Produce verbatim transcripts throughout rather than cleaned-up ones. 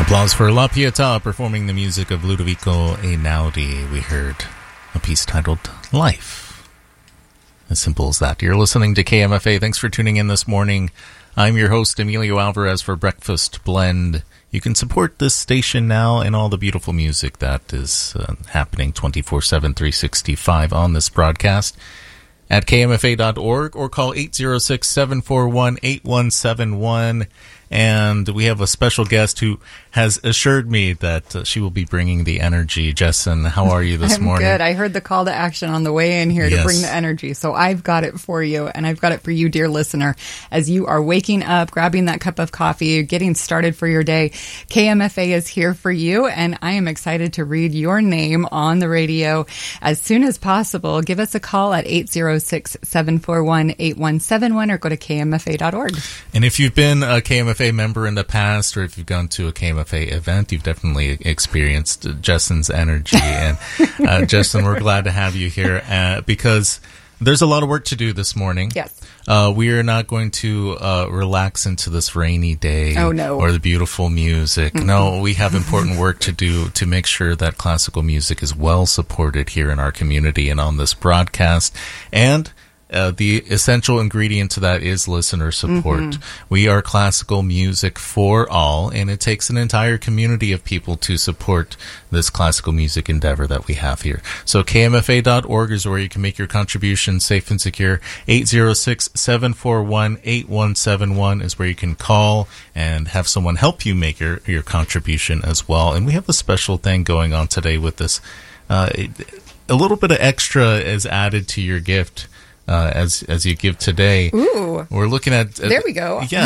Applause for La Pietà performing the music of Ludovico Einaudi. We heard a piece titled Life. As simple as that. You're listening to K M F A. Thanks for tuning in this morning. I'm your host, Emilio Alvarez, for Breakfast Blend. You can support this station now and all the beautiful music that is uh, happening twenty-four seven, three sixty-five on this broadcast at K M F A dot org or call eight zero six, seven four one, eight one seven one. And we have a special guest who has assured me that uh, she will be bringing the energy. Jessen, how are you this I'm morning? Good. I heard the call to action on the way in here yes. to bring the energy. So I've got it for you, and I've got it for you, dear listener. As you are waking up, grabbing that cup of coffee, getting started for your day, K M F A is here for you, and I am excited to read your name on the radio as soon as possible. Give us a call at eight zero six, seven four one, eight one seven one or go to K M F A dot org. And if you've been a K M F A member in the past, or if you've gone to a K M F A event, you've definitely experienced Jessen's energy. And uh, Jessen, we're glad to have you here uh, because there's a lot of work to do this morning. Yes. Uh, we are not going to uh, relax into this rainy day oh, no. or the beautiful music. Mm-hmm. No, we have important work to do to make sure that classical music is well supported here in our community and on this broadcast. And Uh, the essential ingredient to that is listener support. Mm-hmm. We are classical music for all, and it takes an entire community of people to support this classical music endeavor that we have here. So K M F A dot org is where you can make your contribution safe and secure. eight zero six, seven four one, eight one seven one is where you can call and have someone help you make your, your contribution as well. And we have a special thing going on today with this. Uh, a little bit of extra is added to your gift. Uh, as as you give today. Ooh. We're looking at... Uh, there we go. Yeah.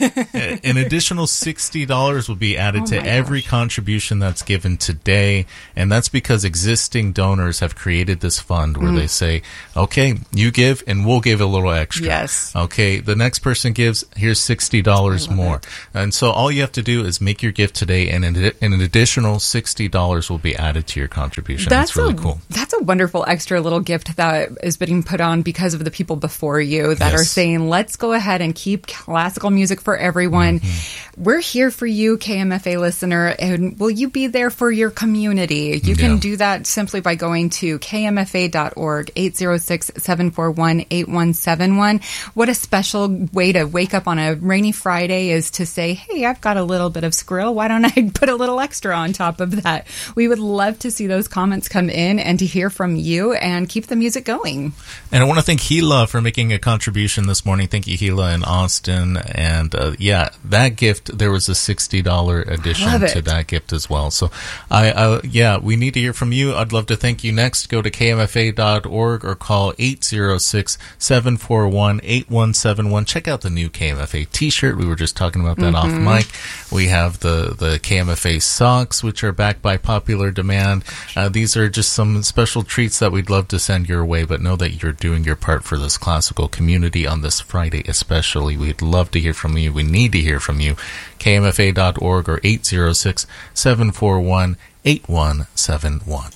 An additional sixty dollars will be added oh to every gosh. contribution that's given today, and that's because existing donors have created this fund where mm. they say, okay, you give, and we'll give a little extra. Yes. Okay, the next person gives, here's sixty dollars more. It. And so all you have to do is make your gift today, and an, an additional sixty dollars will be added to your contribution. That's, that's really a, cool. That's a wonderful extra little gift that is being put on because of the people before you that yes. are saying, let's go ahead and keep classical music for everyone. Mm-hmm. We're here for you, K M F A listener, and will you be there for your community? You can yeah. do that simply by going to K M F A dot org, eight zero six, seven four one, eight one seven one. What a special way to wake up on a rainy Friday is to say, hey, I've got a little bit of skrill. Why don't I put a little extra on top of that? We would love to see those comments come in and to hear from you and keep the music going. And I want to thank Gila for making a contribution this morning. Thank you, Gila in Austin. And uh, yeah, that gift, there was a sixty dollars addition to that gift as well. So I, I, yeah, we need to hear from you. I'd love to thank you next. Go to K M F A dot org or call eight zero six, seven four one, eight one seven one. Check out the new K M F A t-shirt. We were just talking about that mm-hmm. off mic. We have the, the K M F A socks, which are back by popular demand. Uh, these are just some special treats that we'd love to send your way, but know that you're doing your part for this classical community on this Friday especially. We'd love to hear from you. We need to hear from you. K M F A dot org or eight zero six, seven four one, eight one seven one.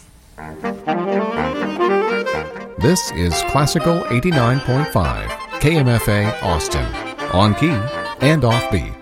This is Classical eighty-nine point five, K M F A Austin, on key and off beat.